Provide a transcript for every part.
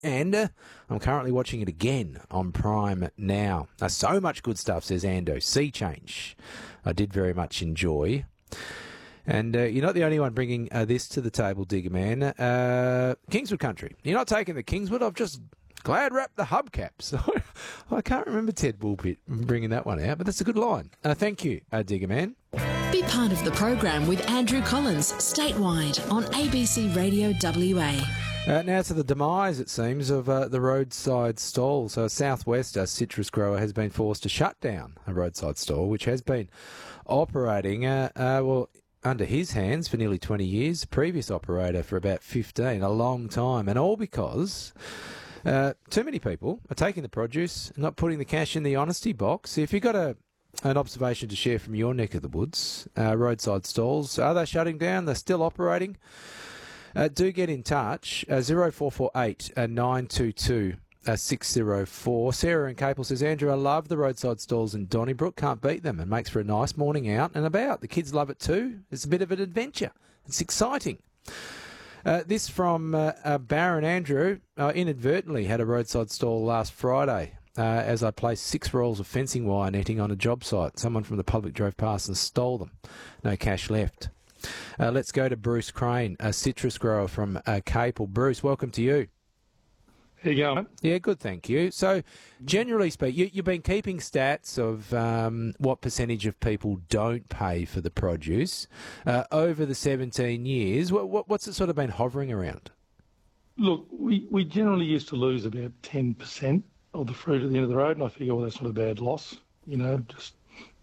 And I'm currently watching it again on Prime now. So much good stuff, says Ando. Sea Change. I did very much enjoy. And you're not the only one bringing this to the table, Digger Man. Kingswood Country. You're not taking the Kingswood. I've just glad wrapped the hubcaps. I can't remember Ted Bullpit bringing that one out, but that's a good line. Thank you, Digger Man. Be part of the program with Andrew Collins, statewide on ABC Radio WA. Now to the demise, it seems, of the roadside stall. So Southwest, a citrus grower, has been forced to shut down a roadside stall, which has been operating, under his hands for nearly 20 years, previous operator for about 15, a long time, and all because too many people are taking the produce and not putting the cash in the honesty box. If you've got an observation to share from your neck of the woods, roadside stalls, are they shutting down? They're still operating? Do get in touch, 0448 922 604. Sarah in Capel says, Andrew, I love the roadside stalls in Donnybrook. Can't beat them. It makes for a nice morning out and about. The kids love it too. It's a bit of an adventure. It's exciting. This from Baron Andrew. Inadvertently had a roadside stall last Friday as I placed 6 rolls of fencing wire netting on a job site. Someone from the public drove past and stole them. No cash left. Let's go to Bruce Crane, a citrus grower from Capel. Bruce, welcome to you. How you going? Yeah, good, thank you. So, generally speaking, you've been keeping stats of what percentage of people don't pay for the produce over the 17 years. What's it sort of been hovering around? Look, we generally used to lose about 10% of the fruit at the end of the road, and I figure, well, that's not a bad loss, just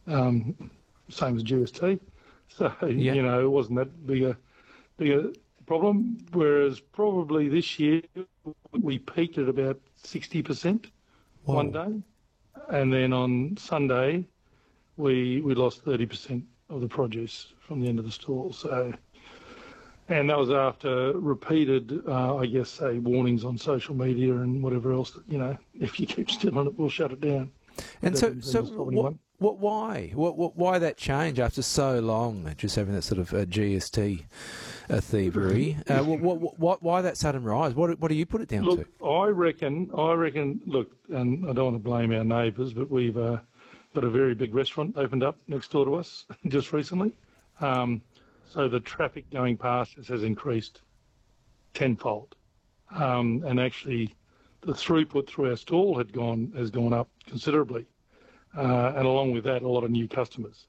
same as GST. So, Yeah. It wasn't that big a problem, whereas probably this year we peaked at about 60% Whoa. one day, and then on Sunday we lost 30% of the produce from the end of the stall. So, and that was after repeated, warnings on social media and whatever else that, if you keep still on it, we'll shut it down. And why that change after so long, just having that sort of GST thievery? Why that sudden rise? What do you put it down to? Look, I reckon. Look, and I don't want to blame our neighbours, but we've got a very big restaurant opened up next door to us just recently. So the traffic going past us has increased tenfold, and actually the throughput through our stall has gone up considerably. And along with that, a lot of new customers.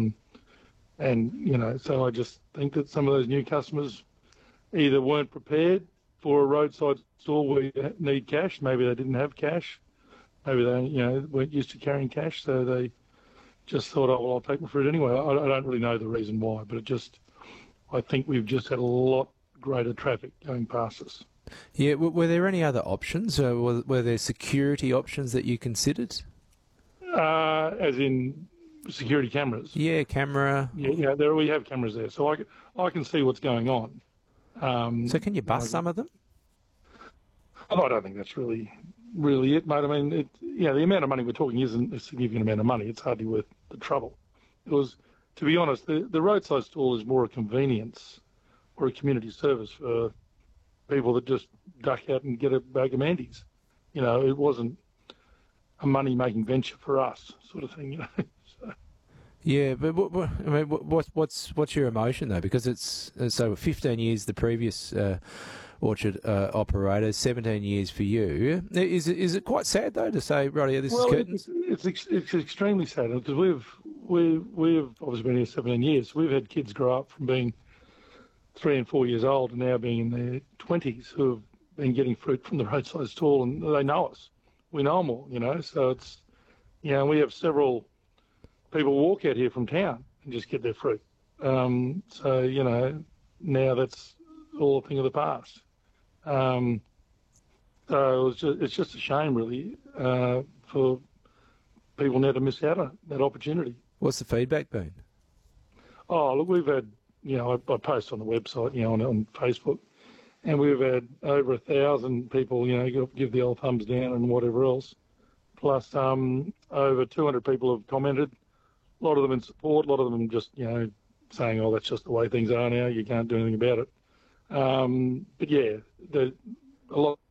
So I just think that some of those new customers either weren't prepared for a roadside stall where you need cash. Maybe they didn't have cash. Maybe they, weren't used to carrying cash. So they just thought, oh, well, I'll take my fruit anyway. I don't really know the reason why, but I think we've just had a lot greater traffic going past us. Yeah, were there any other options? Were there security options that you considered? As in security cameras? Yeah, camera. Yeah, we have cameras there, so I can see what's going on. So can you bust some of them? I don't think that's really it, mate. I mean, the amount of money we're talking isn't a significant amount of money. It's hardly worth the trouble. It was, to be honest, the roadside stall is more a convenience or a community service for people that just duck out and get a bag of Mandy's. It wasn't a money-making venture for us, sort of thing. So. Yeah, but what's your emotion though? Because it's so 15 years the previous orchard operator, 17 years for you. Is it quite sad though to say, right, this is curtains? It's extremely sad because we've obviously been here 17 years. We've had kids grow up from being 3 and 4 years old and now being in their 20s who have been getting fruit from the roadside stall, and they know us. We know them all, so it's, we have several people walk out here from town and just get their fruit. So, now that's all a thing of the past. So it's just a shame, really, for people now to miss out on that opportunity. What's the feedback been? Oh, look, we've had, I post on the website, on Facebook, and we've had over 1,000 people, give the old thumbs down and whatever else. Plus, over 200 people have commented. A lot of them in support. A lot of them just, saying, "Oh, that's just the way things are now. You can't do anything about it." But yeah, a lot